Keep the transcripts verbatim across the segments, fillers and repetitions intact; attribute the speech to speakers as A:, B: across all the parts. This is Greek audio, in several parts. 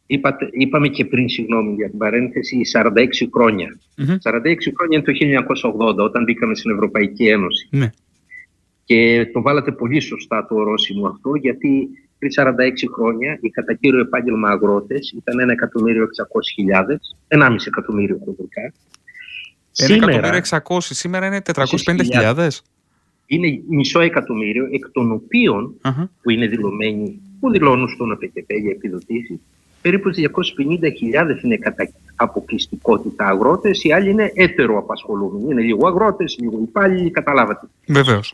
A: είπατε, είπαμε και πριν, συγγνώμη για την παρένθεση, σαράντα έξι χρόνια. Mm-hmm. σαράντα έξι χρόνια είναι το χίλια εννιακόσια ογδόντα, όταν μπήκαμε στην Ευρωπαϊκή Ένωση. Mm-hmm. Και το βάλατε πολύ σωστά το ορόσημο αυτό, γιατί πριν σαράντα έξι χρόνια οι κατά κύριο επάγγελμα αγρότες ήταν ένα εκατομμύριο εξακόσιες χιλιάδες, ενάμιση εκατομμύριο κοντρικά.
B: Ένα εκατομμύριο εξακόσιες, σήμερα είναι τετρακόσιες πενήντα χιλιάδες.
A: Είναι μισό εκατομμύριο, εκ των οποίων uh-huh. που είναι δηλωμένοι, που δηλώνουν στον ΑΠΚΠ για επιδοτήσεις, περίπου διακόσιες πενήντα χιλιάδες είναι κατά αποκλειστικότητα αγρότες, οι άλλοι είναι έτεροαπασχολούμενοι. Είναι λίγο αγρότες, λίγο υπάλληλοι, καταλάβατε.
B: Βεβαίως.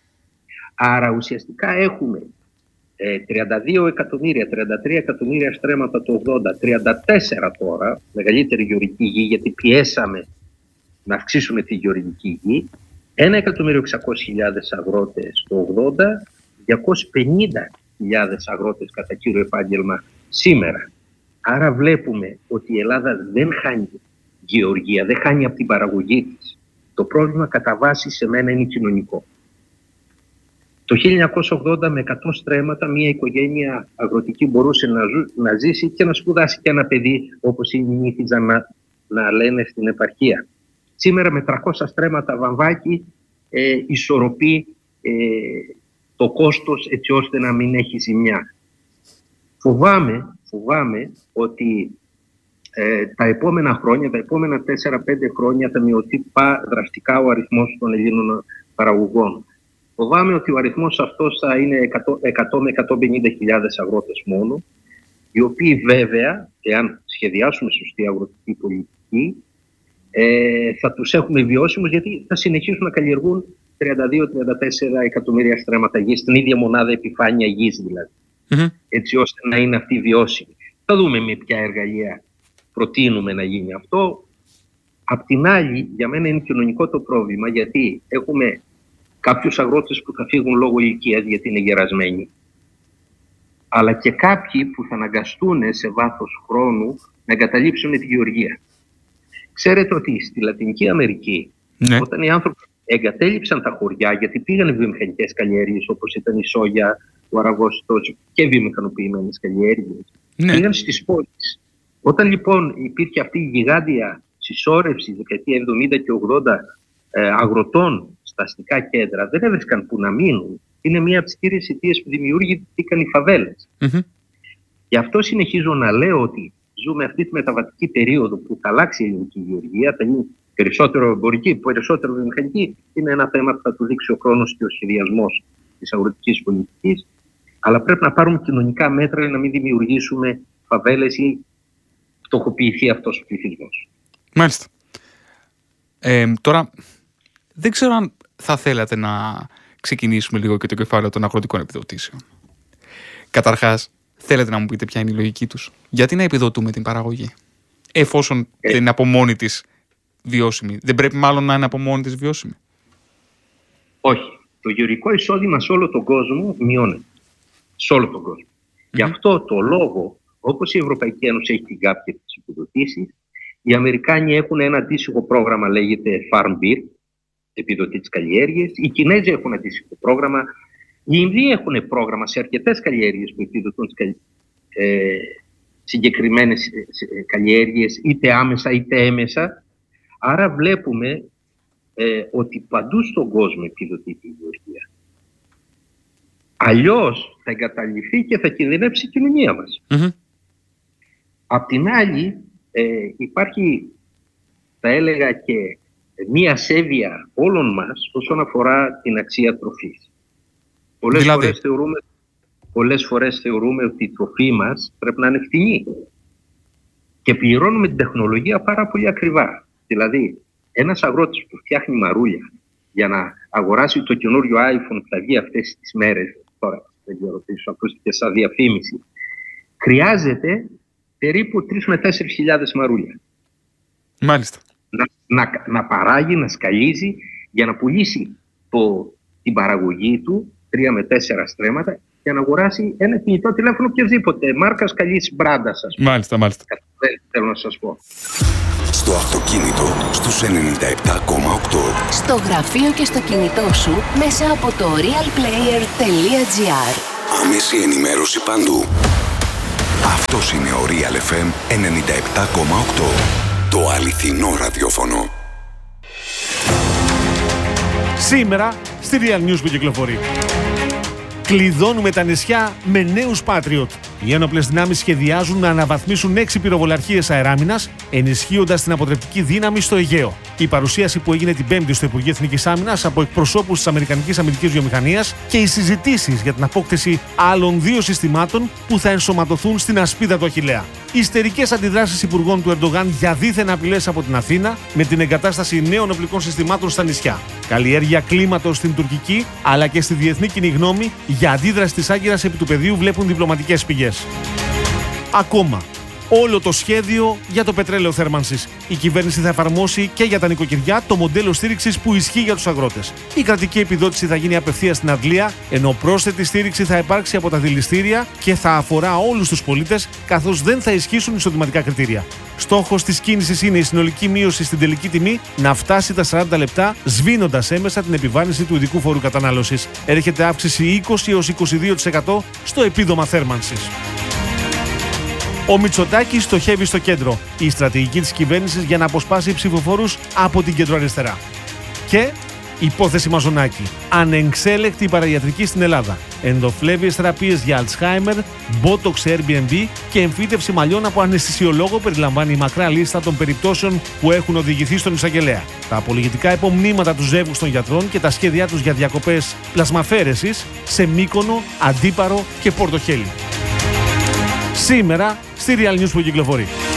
A: Άρα ουσιαστικά έχουμε ε, τριάντα δύο εκατομμύρια, τριάντα τρία εκατομμύρια στρέμματα το ογδόντα, τριάντα τέσσερα τώρα, μεγαλύτερη γεωργική γη, γιατί πιέσαμε να αυξήσουμε τη γεωργική γη, ένα εκατομμύριο εξακόσιες χιλιάδες αγρότες το ογδόντα, διακόσιες πενήντα χιλιάδες αγρότες κατά κύριο επάγγελμα σήμερα. Άρα βλέπουμε ότι η Ελλάδα δεν χάνει γεωργία, δεν χάνει από την παραγωγή της. Το πρόβλημα κατά βάση σε μένα είναι κοινωνικό. Το χίλια εννιακόσια ογδόντα με εκατό στρέμματα μια οικογένεια αγροτική μπορούσε να, ζου, να ζήσει και να σπουδάσει και ένα παιδί, όπως συνήθιζαν να, να λένε στην επαρχία. Σήμερα με τριακόσια στρέμματα βαμβάκι ε, ισορροπεί ε, το κόστος έτσι ώστε να μην έχει ζημιά. Φοβάμαι, φοβάμαι ότι ε, τα επόμενα χρόνια, τα επόμενα τέσσερα πέντε χρόνια θα μειωθεί δραστικά ο αριθμός των Ελλήνων παραγωγών. Φοβάμαι ότι ο αριθμός αυτός θα είναι εκατό με εκατόν πενήντα χιλιάδες αγρότες μόνο, οι οποίοι βέβαια, εάν σχεδιάσουμε σωστή αγροτική πολιτική, ε, θα τους έχουμε βιώσιμους, γιατί θα συνεχίσουν να καλλιεργούν τριάντα δύο με τριάντα τέσσερα εκατομμύρια στρέμματα γης, στην ίδια μονάδα επιφάνεια γης δηλαδή, mm-hmm. έτσι ώστε να είναι αυτή βιώσιμη. Θα δούμε με ποια εργαλεία προτείνουμε να γίνει αυτό. Απ' την άλλη, για μένα είναι κοινωνικό το πρόβλημα, γιατί έχουμε κάποιους αγρότες που θα φύγουν λόγω ηλικίας γιατί είναι γερασμένοι, αλλά και κάποιοι που θα αναγκαστούν σε βάθος χρόνου να εγκαταλείψουν τη γεωργία. Ξέρετε ότι στη Λατινική Αμερική, ναι. όταν οι άνθρωποι εγκατέλειψαν τα χωριά, γιατί πήγαν βιομηχανικές καλλιέργειες όπως ήταν η σόγια, ο αραγόστος και βιομηχανοποιημένες καλλιέργειες, ναι. πήγαν στις πόλεις. Όταν λοιπόν υπήρχε αυτή η γιγάντια συσσόρευση δεκαετία εβδομήντα και ογδόντα ε, αγροτών στα αστικά κέντρα, δεν έβρισκαν που να μείνουν. Είναι μία από τις κύριες αιτίες που δημιουργήθηκαν οι φαβέλες. Mm-hmm. Γι' αυτό συνεχίζω να λέω ότι ζούμε αυτή τη μεταβατική περίοδο που θα αλλάξει η ελληνική γεωργία, θα γίνει περισσότερο εμπορική, περισσότερο βιομηχανική. Είναι ένα θέμα που θα του δείξει ο χρόνος και ο σχεδιασμός της αγροτικής πολιτικής. Αλλά πρέπει να πάρουμε κοινωνικά μέτρα για να μην δημιουργήσουμε φαβέλες ή φτωχοποιηθεί αυτός ο πληθυσμός.
B: Μάλιστα. Ε, τώρα, δεν ξέρω αν θα θέλατε να ξεκινήσουμε λίγο και το κεφάλαιο των αγροτικών επιδοτήσεων. Καταρχάς, θέλετε να μου πείτε ποια είναι η λογική τους? Γιατί να επιδοτούμε την παραγωγή, εφόσον ε. δεν είναι από μόνη της βιώσιμη? Δεν πρέπει μάλλον να είναι από μόνη της βιώσιμη?
A: Όχι. Το γεωργικό εισόδημα σε όλο τον κόσμο μειώνεται. Σε όλο τον κόσμο. Mm-hmm. Γι' αυτό το λόγο, όπως η Ευρωπαϊκή Ένωση έχει την κάποια της επιδοτήσεις, οι Αμερικάνοι έχουν ένα αντίστοιχο πρόγραμμα, λέγεται Farm Bill, επιδοτή της καλλιέργειας. Οι Κινέζοι έχουν αντίστοιχο πρόγραμμα. Οι Ινδοί έχουν πρόγραμμα σε αρκετές καλλιέργειες που επιδοτούν τις καλ... ε, συγκεκριμένες καλλιέργειες, είτε άμεσα είτε έμεσα. Άρα βλέπουμε ε, ότι παντού στον κόσμο επιδοτεί τη γεωργία. Αλλιώς θα εγκαταλειφθεί και θα κινδυνεύσει η κοινωνία μας. Mm-hmm. Απ' την άλλη, ε, υπάρχει, θα έλεγα, και μία ασέβεια όλων μας όσον αφορά την αξία τροφής. Πολλές, δηλαδή... φορές θεωρούμε, πολλές φορές θεωρούμε ότι η τροφή μας πρέπει να είναι φτηνή και πληρώνουμε την τεχνολογία πάρα πολύ ακριβά. Δηλαδή, ένας αγρότης που φτιάχνει μαρούλια για να αγοράσει το καινούριο iPhone που θα βγει αυτές τις μέρες, τώρα δεν ξέρω τι σου ακούστηκε σαν διαφήμιση, χρειάζεται περίπου τρεις με τέσσερις χιλιάδες μαρούλια.
B: Μάλιστα.
A: Να, να, να παράγει, να σκαλίζει για να πουλήσει το, την παραγωγή του, τρία με τέσσερα στρέμματα, για να αγοράσει ένα κινητό τηλέφωνο οποιοδήποτε, μάρκας καλής μπράντας, ας πούμε.
B: Μάλιστα, μάλιστα.
A: Δεν θέλω να σας πω.
C: Στο αυτοκίνητο στους ενενήντα επτά κόμμα οκτώ.
D: Στο γραφείο και στο κινητό σου μέσα από το realplayer τελεία gr.
C: Άμεση ενημέρωση παντού. Αυτός είναι ο Real εφ εμ ενενήντα επτά κόμμα οκτώ. Το αληθινό ραδιόφωνο.
E: Σήμερα στη Real News που κυκλοφορεί. Κλειδώνουμε τα νησιά με νέους Patriot. Οι ένοπλες δυνάμεις σχεδιάζουν να αναβαθμίσουν έξι πυροβολαρχίες αεράμινας, ενισχύοντας την αποτρεπτική δύναμη στο Αιγαίο. Η παρουσίαση που έγινε την Πέμπτη στο Υπουργείο Εθνικής Άμυνας από εκπροσώπους της Αμερικανικής Αμυντικής Βιομηχανίας και οι συζητήσεις για την απόκτηση άλλων δύο συστημάτων που θα ενσωματωθούν στην ασπίδα του Αχιλλέα. Ιστερικές αντιδράσεις υπουργών του Ερντογάν για δίθεν απειλές από την Αθήνα με την εγκατάσταση νέων οπλικών συστημάτων στα νησιά. Καλλιέργεια κλίματος στην τουρκική αλλά και στη διεθνή κοινή γνώμη για αντίδραση της Άγκυρας επί του πεδίου βλέπουν διπλωματικές πηγές. Ακόμα, όλο το σχέδιο για το πετρέλαιο θέρμανσης. Η κυβέρνηση θα εφαρμόσει και για τα νοικοκυριά το μοντέλο στήριξης που ισχύει για τους αγρότες. Η κρατική επιδότηση θα γίνει απευθείας στην αντλία, ενώ πρόσθετη στήριξη θα υπάρξει από τα δηληστήρια και θα αφορά όλους τους πολίτες, καθώς δεν θα ισχύσουν εισοδηματικά κριτήρια. Στόχος της κίνησης είναι η συνολική μείωση στην τελική τιμή να φτάσει τα σαράντα λεπτά, σβήνοντας έμεσα την επιβάρυνση του ειδικού φόρου κατανάλωσης. Έρχεται αύξηση είκοσι έως είκοσι δύο τοις εκατό στο επίδομα θέρμανσης. Ο Μητσοτάκης στοχεύει στο κέντρο. Η στρατηγική της κυβέρνησης για να αποσπάσει ψηφοφόρους από την κεντροαριστερά. Και υπόθεση Μαζονάκη. Ανεξέλεκτη παραϊατρική στην Ελλάδα. Ενδοφλέβιες θεραπείες για Αλτσχάιμερ, μπότοξ Airbnb και εμφύτευση μαλλιών από αναισθησιολόγο περιλαμβάνει η μακρά λίστα των περιπτώσεων που έχουν οδηγηθεί στον εισαγγελέα. Τα απολογητικά υπομνήματα του ζεύγους των γιατρών και τα σχέδιά τους για διακοπές πλασμαφέρεσης σε Μύκονο, Αντίπαρο και Πορτοχέλη. Σήμερα στη Real News που κυκλοφορεί.